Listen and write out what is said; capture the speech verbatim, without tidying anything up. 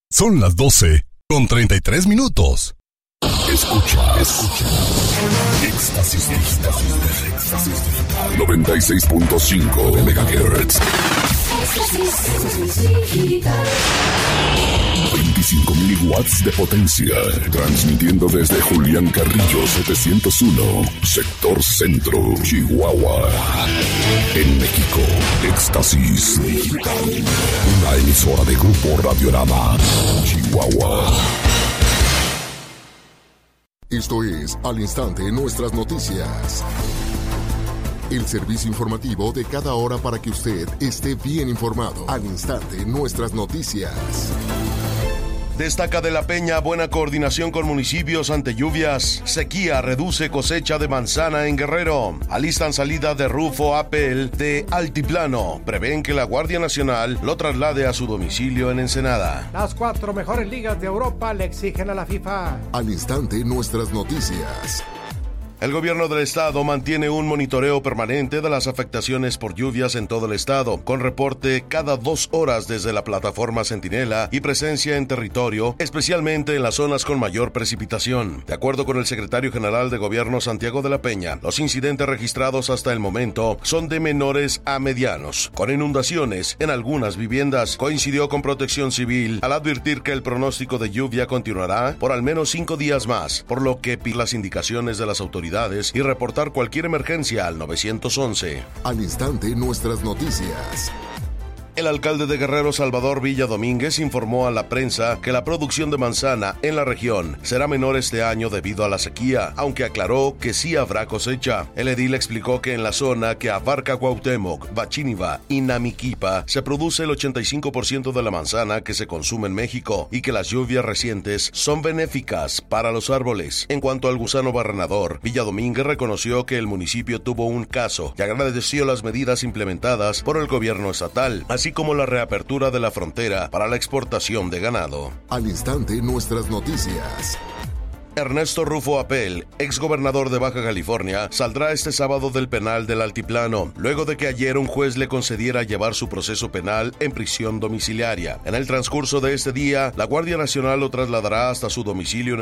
Son las doce con treinta y tres minutos. Escucha, escucha. Éxtasis digital. Éxtasis digital. noventa y seis punto cinco megahertz. veinticinco mil watts de potencia. Transmitiendo desde Julián Carrillo setecientos uno, sector centro, Chihuahua. En México, Éxtasis Digital. Una emisora de Grupo Radiorama, Chihuahua. Esto es Al Instante Nuestras Noticias. El servicio informativo de cada hora para que usted esté bien informado. Al Instante Nuestras Noticias. Destaca de la Peña buena coordinación con municipios ante lluvias. Sequía reduce cosecha de manzana en Guerrero. Alistan salida de Rufo Apel de Altiplano. Prevén que la Guardia Nacional lo traslade a su domicilio en Ensenada. Las cuatro mejores ligas de Europa le exigen a la FIFA. Al Instante Nuestras Noticias. El gobierno del estado mantiene un monitoreo permanente de las afectaciones por lluvias en todo el estado, con reporte cada dos horas desde la plataforma Centinela y presencia en territorio, especialmente en las zonas con mayor precipitación. De acuerdo con el secretario general de Gobierno Santiago de la Peña, los incidentes registrados hasta el momento son de menores a medianos, con inundaciones en algunas viviendas. Coincidió con Protección Civil al advertir que el pronóstico de lluvia continuará por al menos cinco días más, por lo que pide las indicaciones de las autoridades y reportar cualquier emergencia al nueve once. Al Instante Nuestras Noticias. El alcalde de Guerrero, Salvador Villa Domínguez, informó a la prensa que la producción de manzana en la región será menor este año debido a la sequía, aunque aclaró que sí habrá cosecha. El edil explicó que en la zona que abarca Cuauhtémoc, Bachíniva y Namiquipa se produce el ochenta y cinco por ciento de la manzana que se consume en México y que las lluvias recientes son benéficas para los árboles. En cuanto al gusano barrenador, Villa Domínguez reconoció que el municipio tuvo un caso y agradeció las medidas implementadas por el gobierno estatal, así como la reapertura de la frontera para la exportación de ganado. Al Instante Nuestras Noticias. Ernesto Rufo Apel, exgobernador de Baja California, saldrá este sábado del penal del Altiplano, luego de que ayer un juez le concediera llevar su proceso penal en prisión domiciliaria. En el transcurso de este día, la Guardia Nacional lo trasladará hasta su domicilio en